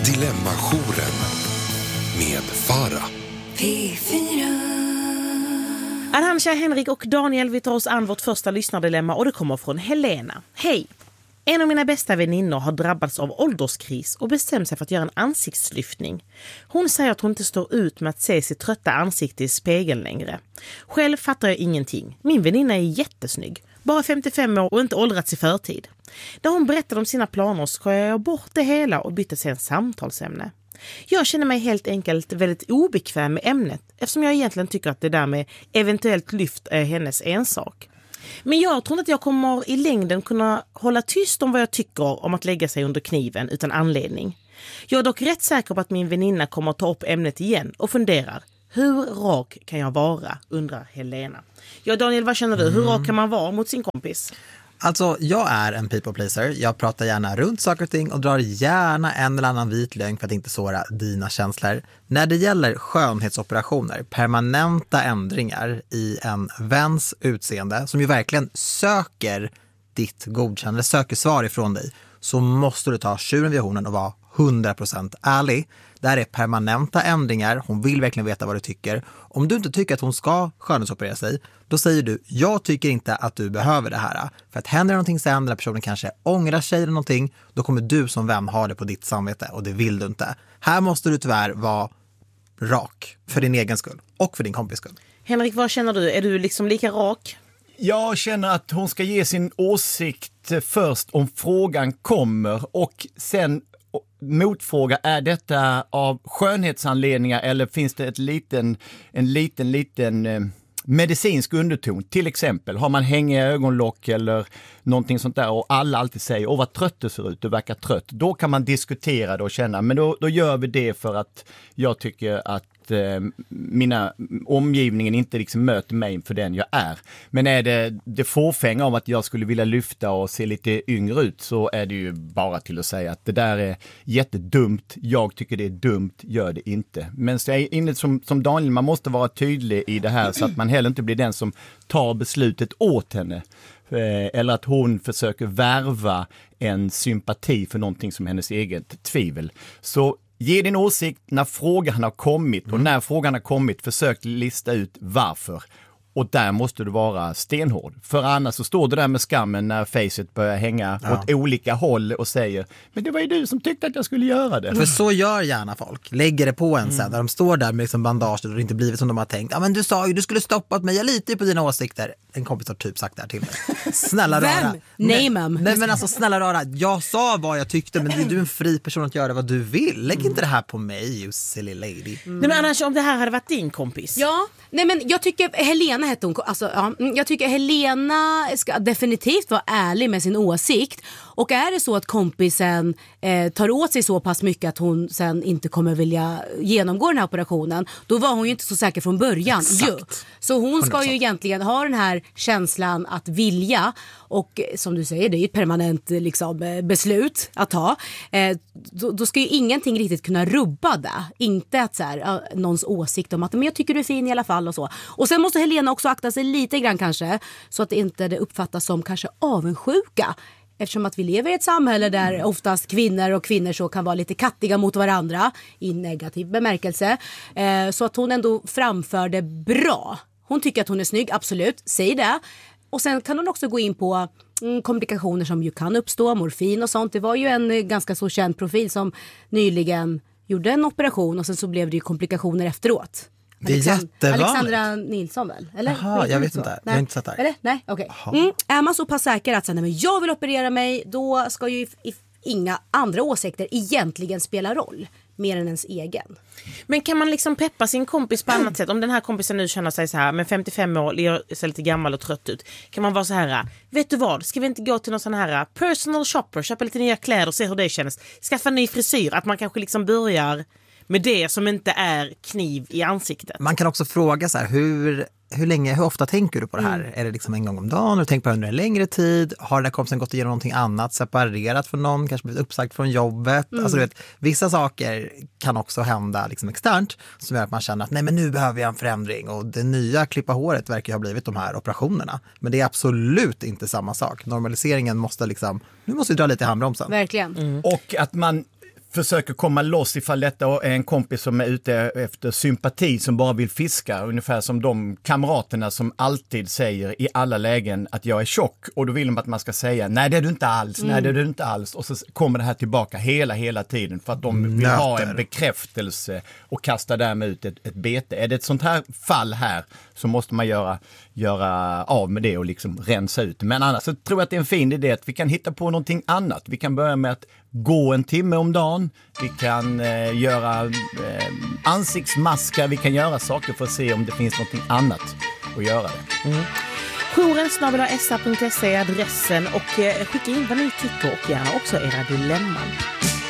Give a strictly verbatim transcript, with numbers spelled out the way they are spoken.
Dilemmajouren med Farah. P fyra. Arantxa, Henrik och Daniel, vi tar oss an vårt första lyssnardilemma och det kommer från Helena. Hej! En av mina bästa väninnor har drabbats av ålderskris och bestämt sig för att göra en ansiktslyftning. Hon säger att hon inte står ut med att se sitt trötta ansikte i spegeln längre. Själv fattar jag ingenting. Min väninna är jättesnygg. Bara femtiofem år och inte åldrats i förtid. När hon berättade om sina planer skar jag bort det hela och bytte sedan samtalsämne. Jag känner mig helt enkelt väldigt obekväm med ämnet eftersom jag egentligen tycker att det där med eventuellt lyft är hennes ensak. Men jag tror inte att jag kommer i längden kunna hålla tyst om vad jag tycker om att lägga sig under kniven utan anledning. Jag är dock rätt säker på att min väninna kommer att ta upp ämnet igen och funderar. Hur rak kan jag vara, undrar Helena. Ja, Daniel, vad känner du? Hur rak kan man vara mot sin kompis? Alltså, jag är en people pleaser. Jag pratar gärna runt saker och ting och drar gärna en eller annan vit lögn för att inte såra dina känslor. När det gäller skönhetsoperationer, permanenta ändringar i en väns utseende som ju verkligen söker ditt godkännande, söker svar ifrån dig, så måste du ta tjuren vid hornen och vara hundra procent ärlig. Det här är permanenta ändringar. Hon vill verkligen veta vad du tycker. Om du inte tycker att hon ska skönhetsoperera sig, då säger du, jag tycker inte att du behöver det här. För att händer någonting sen, den personen kanske ångrar sig eller någonting, då kommer du som vän ha det på ditt samvete och det vill du inte. Här måste du tyvärr vara rak för din egen skull och för din kompis skull. Henrik, vad känner du? Är du liksom lika rak? Jag känner att hon ska ge sin åsikt först om frågan kommer och sen motfråga, är detta av skönhetsanledningar eller finns det ett liten, en liten, liten eh, medicinsk underton? Till exempel, har man hängiga ögonlock eller någonting sånt där och alla alltid säger, åh vad trött du ser ut, du verkar trött. Då kan man diskutera det och känna, men då, då gör vi det för att jag tycker att mina omgivningen inte liksom möter mig för den jag är. Men är det det fåfänga av att jag skulle vilja lyfta och se lite yngre ut, så är det ju bara till att säga att det där är jättedumt. Jag tycker det är dumt, gör det inte. Men så är inne som, som Daniel, man måste vara tydlig i det här så att man heller inte blir den som tar beslutet åt henne. Eller att hon försöker värva en sympati för någonting som hennes eget tvivel. Så ge din åsikt när frågan har kommit och när frågan har kommit försök lista ut varför. Och där måste du vara stenhård. För annars så står du där med skammen när facet börjar hänga ja. åt olika håll och säger, men det var ju du som tyckte att jag skulle göra det. För så gör gärna folk. Lägger det på en mm. sen när de står där med liksom bandage och det inte blivit som de har tänkt. Ja, men du sa ju du skulle stoppat mig, jag litar ju på dina åsikter. En kompis har typ sagt det här till mig. Snälla rara. Name them. Nej men alltså snälla rara, jag sa vad jag tyckte, men det är du en fri person att göra vad du vill. Lägg mm. inte det här på mig, you silly lady. Mm. Nej men annars, om det här hade varit din kompis. Ja, nej men jag tycker Helena hette hon, alltså, ja, jag tycker Helena ska definitivt vara ärlig med sin åsikt. Och är det så att kompisen eh, tar åt sig så pass mycket att hon sen inte kommer vilja genomgå den här operationen, då var hon ju inte så säker från början. Ju. Så hon ska ju egentligen ha den här känslan att vilja, och som du säger, det är ju ett permanent liksom, beslut att ta. Eh, då, då ska ju ingenting riktigt kunna rubba det. Inte att så här, någons åsikt om att men jag tycker du är fin i alla fall och så. Och sen måste Helena också akta sig lite grann kanske, så att det inte det uppfattas som kanske avundsjuka. Eftersom att vi lever i ett samhälle där oftast kvinnor och kvinnor så kan vara lite kattiga mot varandra i negativ bemärkelse. Eh, så att hon ändå framför det bra. Hon tycker att hon är snygg, absolut, säg det. Och sen kan hon också gå in på mm, komplikationer som ju kan uppstå, morfin och sånt. Det var ju en ganska så känd profil som nyligen gjorde en operation och sen så blev det ju komplikationer efteråt. Det är Alexand- jättevanligt. Alexandra Nilsson väl? Eller? Jaha, jag vet inte. Nej. Jag har inte sett det här. Eller? Nej, okej. Okay. Mm. Är man så pass säker att säga, men jag vill operera mig, då ska ju if- inga andra åsikter egentligen spela roll. Mer än ens egen. Men kan man liksom peppa sin kompis på annat sätt? Om den här kompisen nu känner sig så här, men femtiofem år, ser lite gammal och trött ut. Kan man vara så här, vet du vad? Ska vi inte gå till någon sån här personal shopper, köpa lite nya kläder och se hur det känns? Skaffa en ny frisyr. Att man kanske liksom börjar med det som inte är kniv i ansiktet. Man kan också fråga så här, hur, hur länge, hur ofta tänker du på det här? Mm. Är det liksom en gång om dagen? Har du tänkt på det under en längre tid? Har den där kompisen gått igenom någonting annat? Separerat från någon? Kanske blivit uppsagt från jobbet? Mm. Alltså du vet, vissa saker kan också hända liksom externt som gör att man känner att nej men nu behöver jag en förändring. Och det nya klippa håret verkar ha blivit de här operationerna. Men det är absolut inte samma sak. Normaliseringen måste liksom, nu måste vi dra lite i handbromsen. Verkligen. Mm. Och att man försöker komma loss ifall detta är en kompis som är ute efter sympati, som bara vill fiska, ungefär som de kamraterna som alltid säger i alla lägen att jag är tjock, och då vill de att man ska säga nej det är du inte alls, mm. nej det är du inte alls, och så kommer det här tillbaka hela hela tiden för att de vill Nöter. ha en bekräftelse och kasta därmed ut ett, ett bete. Är det ett sånt här fall här så måste man göra, göra av med det och liksom rensa ut. Men annars så tror jag att det är en fin idé att vi kan hitta på någonting annat. Vi kan börja med att gå en timme om dagen. Vi kan eh, göra eh, ansiktsmaskar. Vi kan göra saker för att se om det finns någonting annat att göra det. Mm. Jouren snabel-a s a punkt se är adressen och eh, skicka in vad ni tycker och gärna också era dilemman.